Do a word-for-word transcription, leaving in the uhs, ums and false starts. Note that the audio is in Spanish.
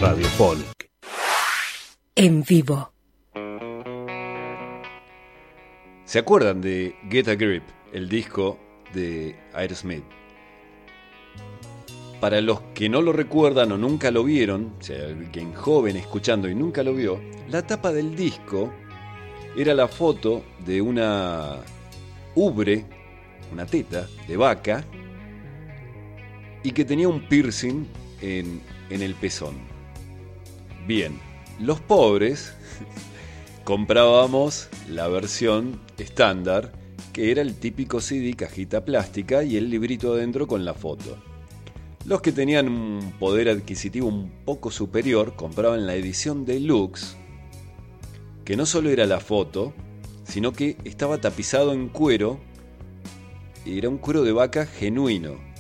Radio Folk. En vivo. ¿Se acuerdan de Get a Grip, el disco de Aerosmith? Para los que no lo recuerdan o nunca lo vieron, o sea, alguien joven escuchando y nunca lo vio, la tapa del disco era la foto de una ubre, una teta de vaca, y que tenía un piercing en, en el pezón. Bien, los pobres comprábamos la versión estándar, que era el típico C D, cajita plástica y el librito adentro con la foto. Los que tenían un poder adquisitivo un poco superior compraban la edición deluxe, que no solo era la foto, sino que estaba tapizado en cuero, era un cuero de vaca genuino.